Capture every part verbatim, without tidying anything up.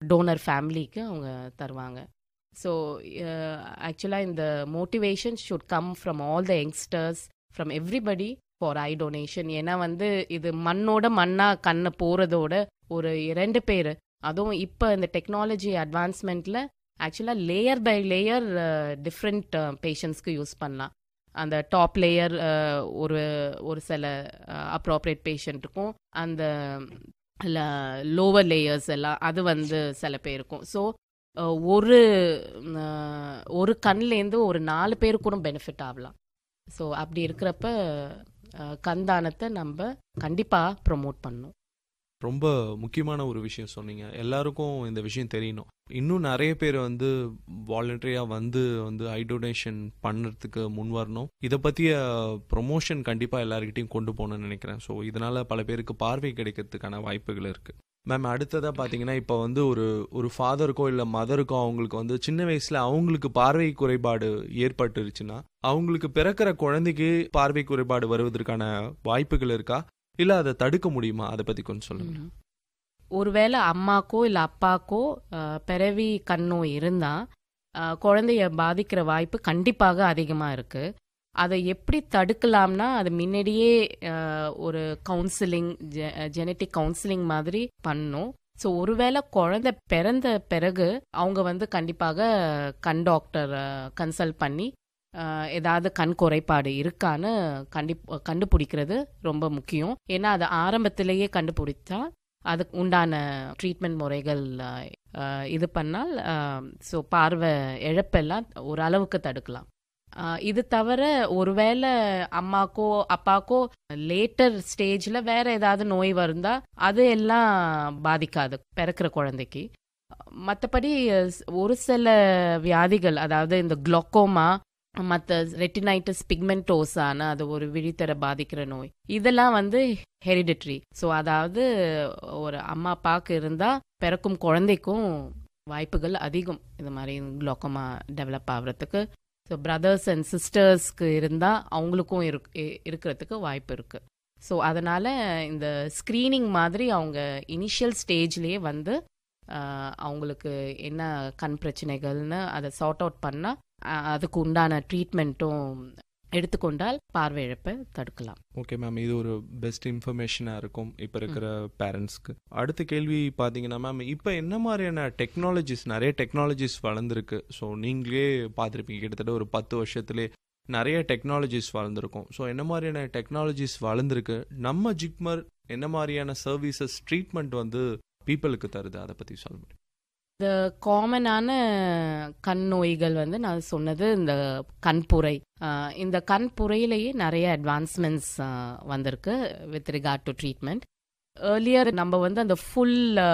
Toner ஃபேமிலிக்கு அவங்க தருவாங்க. ஸோ ஆக்சுவலாக இந்த motivation should come from all the youngsters, from everybody for I donation. ஏன்னா வந்து இது மண்ணோட மண்ணாக கண்ணை போகிறதோட ஒரு ரெண்டு பேர், அதுவும் இப்போ இந்த டெக்னாலஜி அட்வான்ஸ்மெண்ட்டில் ஆக்சுவலாக லேயர் பை லேயர் டிஃப்ரெண்ட் பேஷண்ட்ஸ்க்கு யூஸ் பண்ணலாம். அந்த டாப் லேயர் ஒரு ஒரு சில அப்ராப்ரியேட் பேஷண்ட்டுக்கும், அந்த லோவர் லேயர்ஸ் எல்லாம் அது வந்து சில பேருக்கும். ஸோ ஒரு ஒரு கண்லேருந்து ஒரு நாலு பேருக்கு கூட பெனிஃபிட் ஆகலாம். ஸோ அப்படி இருக்கிறப்ப கண்தானத்தை நம்ம கண்டிப்பாக ப்ரொமோட் பண்ணணும். ரொம்ப முக்கியமான ஒரு விஷயம் சொன்னீங்க. எல்லாருக்கும் இந்த விஷயம் தெரியணும். இன்னும் நிறைய பேர் வந்து வாலண்டரியாக வந்து வந்து ஐ டொனேஷன் பண்ணுறதுக்கு முன் வரணும். இதை பற்றிய ப்ரொமோஷன் கண்டிப்பாக எல்லாருக்கிட்டையும் கொண்டு போகணும்னு நினைக்கிறேன். ஸோ இதனால் பல பேருக்கு பார்வை கிடைக்கிறதுக்கான வாய்ப்புகள் இருக்குது. மேம், அடுத்ததாக பார்த்தீங்கன்னா, இப்போ வந்து ஒரு ஒரு ஃபாதருக்கோ இல்லை மதருக்கோ அவங்களுக்கு வந்து சின்ன வயசில் அவங்களுக்கு பார்வை குறைபாடு ஏற்பட்டுருச்சுன்னா, அவங்களுக்கு பிறக்கிற குழந்தைக்கு பார்வை குறைபாடு வருவதற்கான வாய்ப்புகள் இருக்கா, இல்லை அதை தடுக்க முடியுமா? அதை பற்றி கொஞ்சம் சொல்லுங்க. ஒருவேளை அம்மாக்கோ இல்லை அப்பாக்கோ பிறவி கண்ணோய் இருந்தால் குழந்தைய பாதிக்கிற வாய்ப்பு கண்டிப்பாக அதிகமாக இருக்குது. அதை எப்படி தடுக்கலாம்னா, அது முன்னாடியே ஒரு கவுன்சிலிங், ஜெனட்டிக் கவுன்சிலிங் மாதிரி பண்ணணும். ஸோ ஒருவேளை குழந்தை பிறந்த பிறகு அவங்க வந்து கண்டிப்பாக கண் டாக்டர் கன்சல்ட் பண்ணி ஏதாவது கண் குறைபாடு இருக்கான்னு கண்டி கண்டுபிடிக்கிறது ரொம்ப முக்கியம். ஏன்னா அது ஆரம்பத்திலேயே கண்டுபிடிச்சா அதுக்கு உண்டான ட்ரீட்மெண்ட் முறைகள் இது பண்ணால் ஸோ பார்வை இழப்பெல்லாம் ஓரளவுக்கு தடுக்கலாம். இது தவிர ஒருவேளை அம்மாக்கோ அப்பாக்கோ லேட்டர் ஸ்டேஜில் வேற ஏதாவது நோய் வருந்தா அது எல்லாம் பாதிக்காது பிறக்கிற குழந்தைக்கு. மற்றபடி ஒரு சில வியாதிகள், அதாவது இந்த குளோக்கோமா, மற்ற ரெட்டினைட்டிஸ் பிக்மெண்டோசான அது ஒரு விழித்தர பாதிக்கிற நோய், இதெல்லாம் வந்து ஹெரிடிட்ரி. ஸோ அதாவது ஒரு அம்மா அப்பாவுக்கு இருந்தால் பிறக்கும் குழந்தைக்கும் வாய்ப்புகள் அதிகம் இது மாதிரி குளோக்கோமா டெவலப் ஆகிறதுக்கு. ஸோ பிரதர்ஸ் அண்ட் சிஸ்டர்ஸ்க்கு இருந்தால் அவங்களுக்கும் இருக் இருக்கிறதுக்கு வாய்ப்பு இருக்குது. ஸோ அதனால் இந்த ஸ்க்ரீனிங் மாதிரி அவங்க இனிஷியல் ஸ்டேஜ்லேயே வந்து அவங்களுக்கு என்ன கண் பிரச்சனைகள்னு அதை சார்ட் அவுட் பண்ணால் அதுக்கு உண்டான ட்ரீட்மெண்ட்டும் எடுத்துக்கொண்டால் பார்வை இழப்பை தடுக்கலாம். ஓகே மேம், இது ஒரு பெஸ்ட் இன்ஃபர்மேஷனாக இருக்கும் இப்போ இருக்கிற பேரண்ட்ஸ்க்கு. அடுத்த கேள்வி பார்த்தீங்கன்னா மேம், இப்போ என்ன மாதிரியான டெக்னாலஜிஸ், நிறைய டெக்னாலஜிஸ் வளர்ந்துருக்கு. ஸோ நீங்களே பார்த்துருப்பீங்க, கிட்டத்தட்ட ஒரு பத்து வருஷத்துலேயே நிறைய டெக்னாலஜிஸ் வளர்ந்துருக்கும். ஸோ என்ன மாதிரியான டெக்னாலஜிஸ் வளர்ந்துருக்கு, நம்ம ஜிப்மர் என்ன மாதிரியான சர்வீசஸ், ட்ரீட்மெண்ட் வந்து பீப்புளுக்கு தருது, அதை பற்றி சொல்ல முடியும்? இந்த காமனான கண் நோய்கள் வந்து நான் சொன்னது இந்த கண்புரை. இந்த கண்புரையிலேயே நிறைய அட்வான்ஸ்மெண்ட்ஸ் வந்திருக்கு with regard to treatment. Earlier நம்ம வந்து அந்த ஃபுல்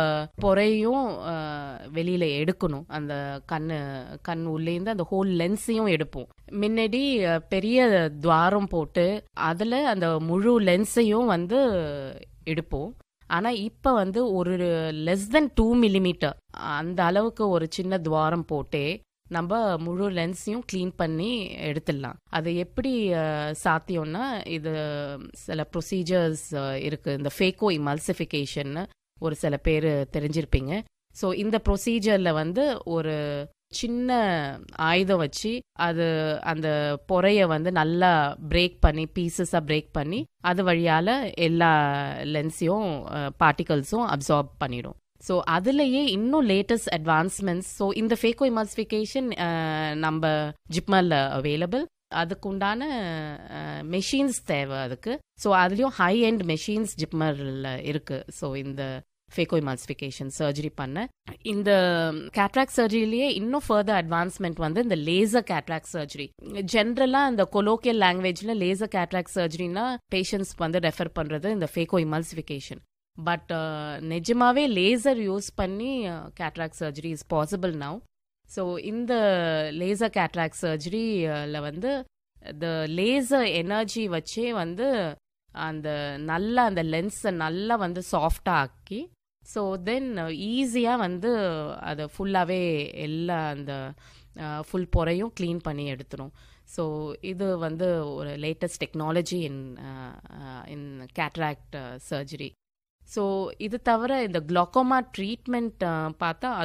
பொறையும் வெளியில் எடுக்கணும், அந்த கண் கண் உள்ளேருந்து அந்த ஹோல் லென்ஸையும் எடுப்போம். முன்னாடி பெரிய துவாரம் போட்டு அதில் அந்த முழு லென்ஸையும் வந்து எடுப்போம். ஆனால் இப்போ வந்து ஒரு லெஸ் தென் டூ மில்லிமீட்டர் அந்த அளவுக்கு ஒரு சின்ன துவாரம் போட்டே நம்ம முழு லென்ஸையும் க்ளீன் பண்ணி எடுத்துடலாம். அது எப்படி சாத்தியம்னா, இது சில ப்ரொசீஜர்ஸ் இருக்குது. இந்த ஃபேக்கோ இமல்சிஃபிகேஷன் ஒரு சில பேர் தெரிஞ்சிருப்பீங்க. ஸோ இந்த ப்ரொசீஜரில் வந்து ஒரு சின்ன ஆயுதம் வச்சு அது அந்த பொறையை வந்து நல்லா பிரேக் பண்ணி பீசஸாக பிரேக் பண்ணி அது வழியால் எல்லா லென்ஸையும் பார்ட்டிகல்ஸும் அப்சார்ப் பண்ணிடும். ஸோ அதுலேயே இன்னும் லேட்டஸ்ட் அட்வான்ஸ்மெண்ட்ஸ். ஸோ இந்த ஃபேக்கோ இமல்சிஃபிகேஷன் நம்ம ஜிப்மரில் அவைலபிள். அதுக்குண்டான மெஷின்ஸ் தேவை அதுக்கு. ஸோ அதுலேயும் ஹை எண்ட் மெஷின்ஸ் ஜிப்மரில் இருக்குது. ஸோ இந்த ஃபேக்கோ இமல்சிஃபிகேஷன் சர்ஜரி பண்ண இந்த கேட்ராக்ட் சர்ஜரியிலேயே இன்னும் ஃபர்தர் அட்வான்ஸ்மெண்ட் வந்து இந்த லேசர் கேட்ராக்ட் சர்ஜரி. ஜென்ரலாக இந்த கொலோக்கியல் லாங்குவேஜில் லேசர் கேட்ராக்ட் சர்ஜரினா பேஷண்ட்ஸ் வந்து ரெஃபர் பண்ணுறது இந்த ஃபேக்கோ இமல்சிஃபிகேஷன். பட் நிஜமாவே லேசர் யூஸ் பண்ணி cataract surgery is possible now. So இந்த லேசர் கேட்ராக்ட் சர்ஜரியில் வந்து இந்த லேசர் எனர்ஜி வச்சே வந்து அந்த நல்லா அந்த லென்ஸை நல்லா வந்து சாஃப்டாக ஆக்கி, ஸோ தென் ஈஸியாக வந்து அதை ஃபுல்லாகவே எல்லா அந்த ஃபுல் பொறையும் க்ளீன் பண்ணி எடுத்துரும். ஸோ இது வந்து ஒரு latest technology in in cataract surgery. So இது தவிர இந்த குளோக்கோமா ட்ரீட்மெண்ட் பார்த்தா